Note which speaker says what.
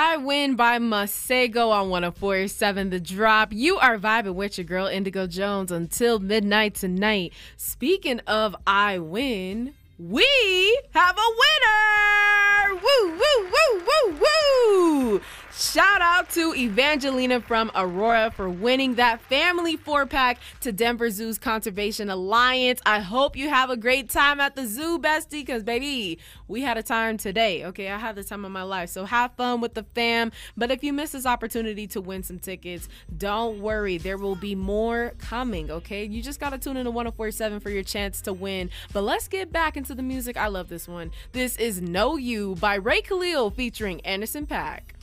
Speaker 1: I Win by Masego on 104.7 The Drop. You are vibing with your girl Indigo Jones until midnight tonight. Speaking of I Win, we have a winner! Woo, woo, woo, woo, woo! Shout out to Evangelina from Aurora for winning that family 4-pack to Denver Zoo's Conservation Alliance. I hope you have a great time at the zoo, bestie, because, baby, we had a time today, okay? I had the time of my life, so have fun with the fam. But if you miss this opportunity to win some tickets, don't worry. There will be more coming, okay? You just got to tune in to 104.7 for your chance to win. But let's get back into the music. I love this one. This is Know You by Ray Khalil featuring Anderson .Paak.